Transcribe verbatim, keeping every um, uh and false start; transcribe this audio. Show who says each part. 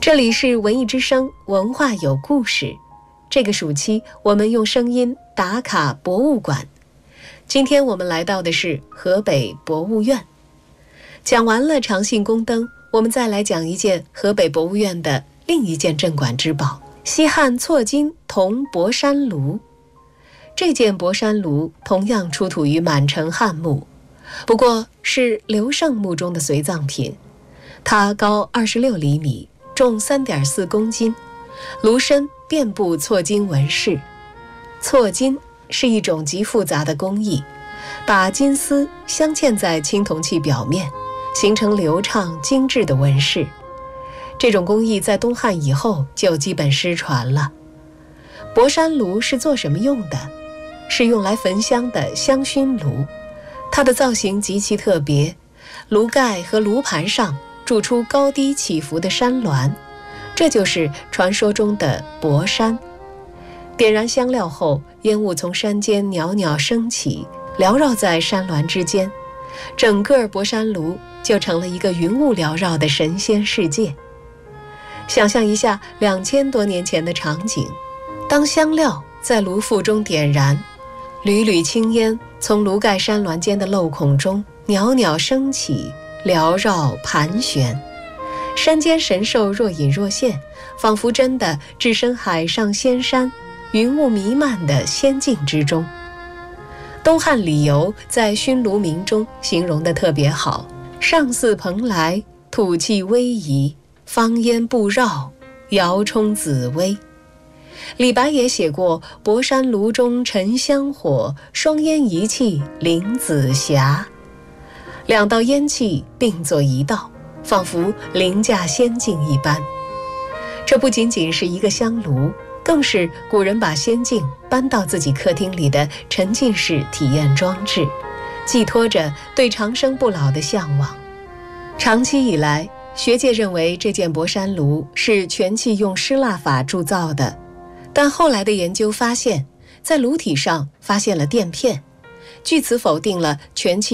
Speaker 1: 这里是文艺之声，文化有故事。这个暑期，我们用声音打卡博物馆。今天我们来到的是河北博物院。讲完了长信宫灯，我们再来讲一件河北博物院的另一件镇馆之宝——西汉错金铜博山炉。这件博山炉同样出土于满城汉墓，不过是刘胜墓中的随葬品。它高二十六厘米，重三点四公斤，炉身遍布错金纹饰。错金是一种极复杂的工艺，把金丝镶嵌在青铜器表面，形成流畅精致的纹饰。这种工艺在东汉以后就基本失传了。博山炉是做什么用的？是用来焚香的香薰炉。它的造型极其特别，炉盖和炉盘上铸出高低起伏的山峦，这就是传说中的博山。点燃香料后，烟雾从山间袅袅升起，缭绕在山峦之间，整个博山炉就成了一个云雾缭绕的神仙世界。想象一下两千多年前的场景，当香料在炉腹中点燃，缕缕青烟从炉盖山峦间的漏孔中袅袅升起，缭绕盘旋，山间神兽若隐若现，仿佛真的置身海上仙山，云雾弥漫的仙境之中。东汉李颐在《熏炉铭》中形容得特别好：上似蓬莱，吐气逶迤，芳烟不绕，摇冲紫薇。李白也写过博山炉中沉香火，双烟一气凌紫霞。两道烟气并作一道，仿佛凌驾仙境一般。这不仅仅是一个香炉，更是古人把仙境搬到自己客厅里的沉浸式体验装置，寄托着对长生不老的向往。长期以来，学界认为这件博山炉是全器用失蜡法铸造的，但后来的研究发现，在炉体上发现了垫片，据此否定了全器